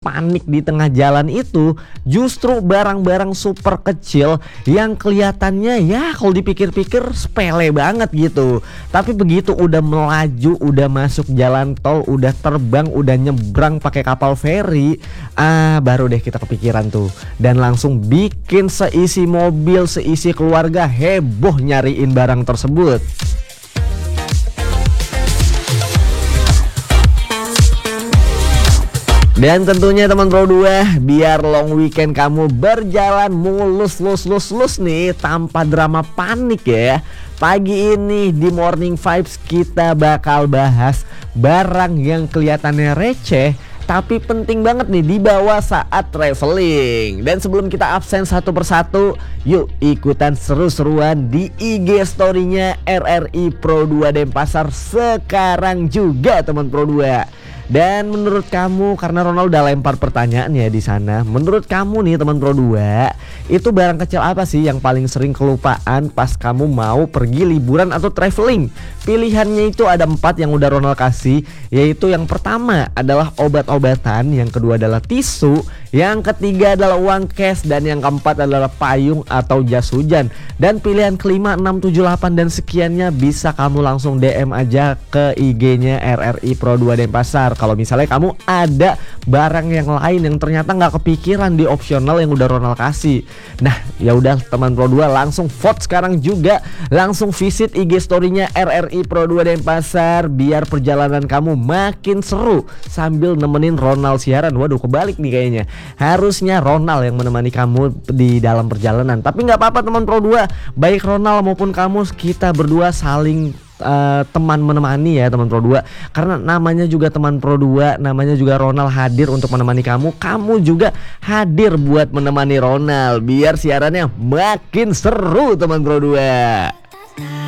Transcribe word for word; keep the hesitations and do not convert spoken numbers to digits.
panik di tengah jalan itu justru barang-barang super kecil yang kelihatannya ya kalau dipikir-pikir sepele banget gitu. Tapi begitu udah melaju, udah masuk jalan tol, udah terbang, udah nyebrang pakai kapal feri, ah baru deh kita kepikiran tuh dan langsung bikin seisi mobil, seisi keluarga heboh nyariin barang tersebut. Dan tentunya teman Pro dua, biar long weekend kamu berjalan mulus lus lus lus nih tanpa drama panik ya. Pagi ini di Morning Vibes kita bakal bahas barang yang kelihatannya receh tapi penting banget nih dibawa saat traveling. Dan sebelum kita absen satu persatu, yuk ikutan seru-seruan di I G story-nya R R I Pro dua Denpasar sekarang juga teman Pro dua. Dan menurut kamu, karena Ronald udah lempar pertanyaan ya di sana, menurut kamu nih teman Pro dua, itu barang kecil apa sih yang paling sering kelupaan pas kamu mau pergi liburan atau traveling? Pilihannya itu ada empat yang udah Ronald kasih, yaitu yang pertama adalah obat-obatan, yang kedua adalah tisu, yang ketiga adalah uang cash, dan yang keempat adalah payung atau jas hujan. Dan pilihan kelima, enam, tujuh, delapan dan sekiannya bisa kamu langsung D M aja ke I G-nya R R I Pro dua Denpasar. Kalau misalnya kamu ada barang yang lain yang ternyata nggak kepikiran di opsional yang udah Ronald kasih. Nah ya udah teman Pro dua, langsung vote sekarang juga, langsung visit I G story-nya R R I Pro dua Denpasar biar perjalanan kamu makin seru sambil nemenin Ronald siaran. Waduh kebalik nih kayaknya, harusnya Ronald yang menemani kamu di dalam perjalanan. Tapi nggak apa-apa teman Pro dua, baik Ronald maupun kamu, kita berdua saling Uh, teman menemani ya teman Pro dua, karena namanya juga teman Pro dua, namanya juga Ronald hadir untuk menemani kamu, kamu juga hadir buat menemani Ronald biar siarannya makin seru teman Pro dua.